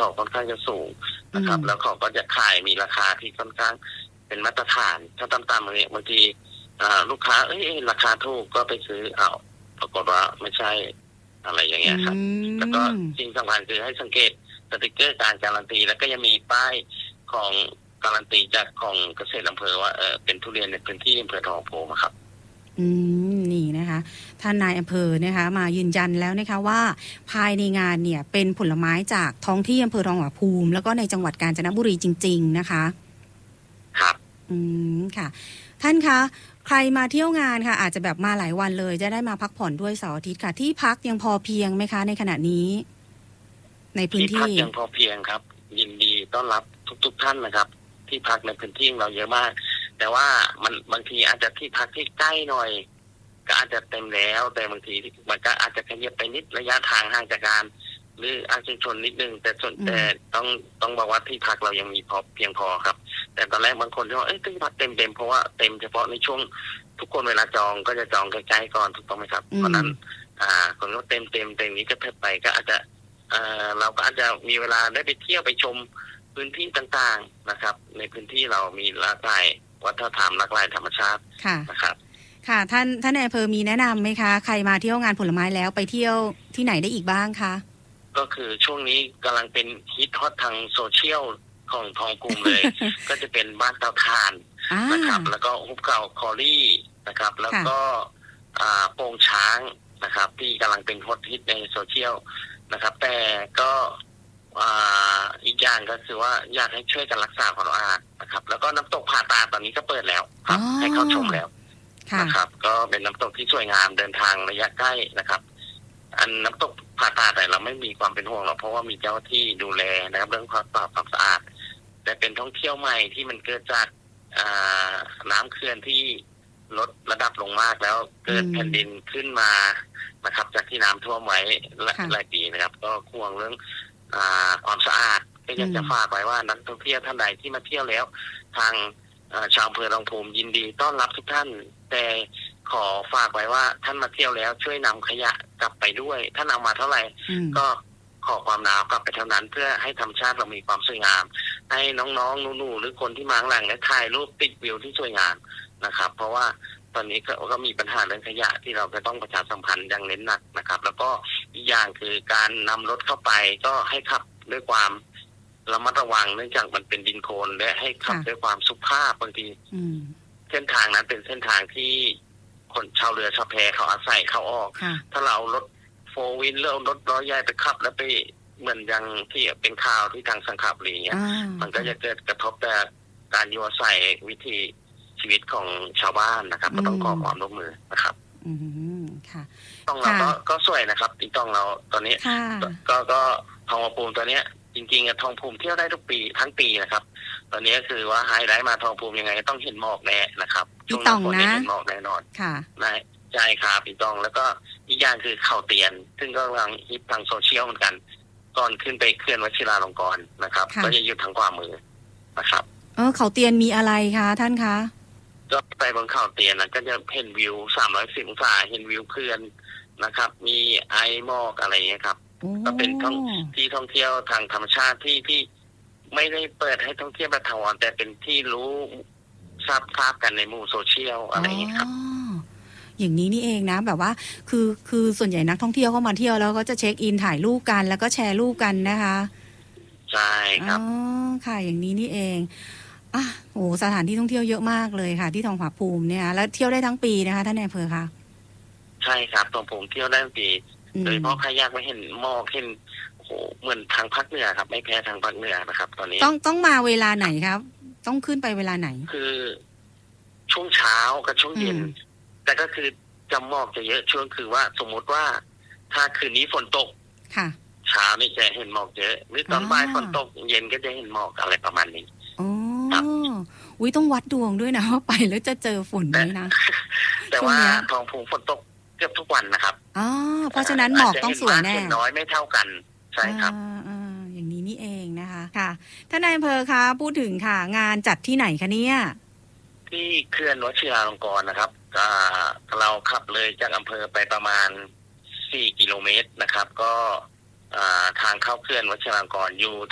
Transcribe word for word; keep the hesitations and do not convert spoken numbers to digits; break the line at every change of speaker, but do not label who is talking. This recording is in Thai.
เขาค่อนข้างจะสูงนะครับแล้วเขาก็จะขายมีราคาที่ค่อนข้างเป็นมาตรฐานถ้าต่ำๆอย่างเงี้ยบางทีลูกค้าเอ้ยราคาถูกก็ไปซื้อเอาปรากฏว่าไม่ใช่อะไรอย่างเงี้ยครับแล้วก็สิ่งสำคัญคือให้สังเกตสติกเกอร์การการันตีแล้วก็ยังมีป้ายของการันตีจากของเกษตรอำเภอว่าเออเป็นทุเรียนในพื้นที่อำเภอทองโพครับ
อืมนี่นะคะท่านนายอำเภอนะคะมายืนยันแล้วนะคะว่าภายในงานเนี่ยเป็นผลไม้จากท้องที่อำเภอทองผาภูมิแล้วก็ในจังหวัดกาญจนบุรีจริงๆนะคะ
ครับ
อืมค่ะท่านคะใครมาเที่ยวงานค่ะอาจจะแบบมาหลายวันเลยจะได้มาพักผ่อนด้วยเสาร์อาทิตย์ค่ะที่พักยังพอเพียงไหมคะในขณะนี้ในพื้นที่
ที่พักยังพอเพียงครับยินดีต้อนรับทุกๆท่านนะครับที่พักในพื้นที่เราเยอะมากแต่ว่ามันบางทีอาจจะที่พักที่ใกล้หน่อยก็อาจจะเต็มแล้วแต่บางทีมันก็อาจจะขยับไปนิดระยะทางห่างจากการหรืออาชุมชนนิดนึงแต่ส่วนแต่ต้องต้องบอกว่าที่พักเรายังมีพอเพียงพอครับแต่ตอนแรกบางคนที่ว่าเอ้ยที่พักเต็มเต็มเพราะว่าเต็มเฉพาะในช่วงทุกคนเวลาจองก็จะจองใกล้ๆก่อนถูกต้องไหมครับเพราะนั้นอ่าคนก็เต็มเต็มเต็มนี้ก็เพิ่มไปก็อาจจะเอ่อเราก็อาจจะมีเวลาได้ไปเที่ยวไปชมพื้นที่ต่างๆนะครับในพื้นที่เรามีหลากหลายวัฒนธรรมหลากหลายธรรมชาตินะครับ
ค่ะท่านท่านนายอำเภอมีแนะนำไหมคะใครมาเที่ยวงานผลไม้แล้วไปเที่ยวที่ไหนได้อีกบ้างคะ
ก็คือช่วงนี้กำลังเป็นฮิตฮอตทางโซเชียลของทองกรุงเลย ก็จะเป็นบ้านเตาถ่านนะครับแล้วก็ฮุบเก่าคอรี่นะครับแล้วก็โป่งช้างนะครับที่กำลังเป็นฮอตฮิตในโซเชียลนะครับแต่ก็อีกอย่างก็คือว่าอยากให้ช่วยกันรักษาความสะอาดนะครับแล้วก็น้ำตกผาตาตอนนี้ก็เปิดแล้วครับให้เข้าชมแล้วนะครับก็เป็นน้ำตกที่สวยงามเดินทางระยะใกล้นะครับอันน้ำตกผาตาแต่เราไม่มีความเป็นห่วงหรอกเพราะว่ามีเจ้าที่ดูแลนะครับเรื่องความสะอาดความสะอาดแต่เป็นท่องเที่ยวใหม่ที่มันเกิดจากน้ำเขื่อนที่ลดระดับลงมากแล้วเกิดแผ่นดินขึ้นมานะครับจากที่น้ำท่วมไว้หลายปีนะครับก็ควรเรื่องความสะอาดก็อยากจะฝากไว้ว่านักท่องเที่ยวท่านใดที่มาเที่ยวแล้วทางชาวอำเภอทองภูมิยินดีต้อนรับทุกท่านแต่ขอฝากไว้ว่าท่านมาเที่ยวแล้วช่วยนำขยะกลับไปด้วยถ้านำมาเท่าไหร่ก็ขอความหนาวกลับไปเท่านั้นเพื่อให้ธรรมชาติเรามีความสวยงามให้น้องๆหนูๆหรือคนที่มาข้างหลังได้ถ่ายรูปติดวิวที่สวยงามนะครับเพราะว่าตอนนี้ก็มีปัญหาเรื่องขยะที่เราจะต้องประชาสัมพันธ์อย่างเน้นหนักนะครับแล้วก็อีกอย่างคือการนำรถเข้าไปก็ให้ขับด้วยความระมัดระวังเนื่องจากมันเป็นดินโคลนและให้ขับด้วยความสุภาพบางทีเส้นทางนั้นเป็นเส้นทางที่คนชาวเรือชาวแพเขาอาศัยเขาออกถ้าเรารถโฟร์วินเรือรถล้อใหญ่ไปขับแล้วไปเหมือนอย่างที่เป็นข่าวที่ทางสังขบุรีเงี้ยมันก็จะเกิดกระทบแต่การอยู่อาศัยวิถีชีวิตของชาวบ้านนะครับก็ต้องขอความร่วมมือนะครับ
อืมค่ะ
ต้องเราก็ก็สวยนะครับที่ต้องเราตอนนี้ก็ก็ทองภูมิตัวเนี้ยจริงๆอะทองภูมิเที่ยวได้ทุกปีทั้งปีนะครับตอนนี้คือว่าไฮไลท์มาทองภูมิยังไงก็ต้องเห็นหมอกแน่นะครับ
ช่วงหน้าฝน
เห็นหมอกแน่นอน
ค่ะ
ใช่ครับพี่ต้องแล้วก็อีกอย่างคือเขาเตียนซึ่งก็กำลังฮิตทางโซเชียลเหมือนกันก่อนขึ้นไปเคลื่อนวชิราลงกรณ์นะครับก็จะอยู่ทางขวามือนะครับ
เออเขาเตียนมีอะไรคะท่านคะ
ก็ไปบนเขาเตียนนะก็จะเห็นวิวสามร้อยสิบองศาเห็นวิวเขื่อนนะครับมีไอหมอกอะไรอย่างเงี้ยครับก็เป็นท่องที่ท่องเที่ยวทางธรรมชาติที่ที่ไม่ได้เปิดให้ท่องเที่ยวแบบถาวรแต่เป็นที่รู้ทราบทราบกันในหมู่โซเชียลอะไรอย่างเงี้ยครับ
อย่างนี้นี่เองนะแบบว่าคือคือส่วนใหญ่นักท่องเที่ยวเข้ามาเที่ยวแล้วก็จะเช็คอินถ่ายรูปกันแล้วก็แชร์รูปกันนะคะ
ใช่ครับ
อ๋อค่ะอย่างนี้นี่เองอ่ะโอ้สถานที่ท่องเที่ยวเยอะมากเลยค่ะที่ทองผาภูมิเนี่ยแล้วเที่ยวได้ทั้งปีนะคะท่านนายอำเภอคะ
ใช่ครับทองภูมิเที่ยวได้ทั้งปีโดยเฉพาะใครอยากไปเห็นหมอกเห็นโอ้โหเหมือนทางภาคเหนือครับไม่แพ้ทางภาคเหนือนะครับตอนนี้
ต้องต้องมาเวลาไหนครับต้องขึ้นไปเวลาไหน
คือช่วงเช้ากับช่วงเย็นแต่ก็คือจะหมอกจะเยอะช่วงคือว่าสมมุติว่าถ้าคืนนี้ฝนตก
ค่ะ
เช้านี่จะเห็นหมอกเยอะหรือตอนบ่ายฝนตกเย็นก็จะเห็นหมอกอะไรประมาณนี้
อ๋ออุ้ยต้องวัดดวงด้วยนะว่าไปแล้วจะเจอฝนไหมนะ
แต่ว่าทองภูมิฝนตกเกือบทุกวันนะครับ
อ๋อเพราะฉะนั้นหมอกต้องสวยแน่
น้อยไม่เท่ากันใช่ครับ
อ่าอย่างนี้นี่เองนะคะค่ะท่านนายอำเภอคะพูดถึงค่ะงานจัดที่ไหนคะเนี่ย
ที่เขื่อนวชิราลงกรณ์นะครับเราขับเลยจากอำเภอไปประมาณสี่กิโลเมตรนะครับก็ทางเข้าเขื่อนวชิราลงกรณ์อยู่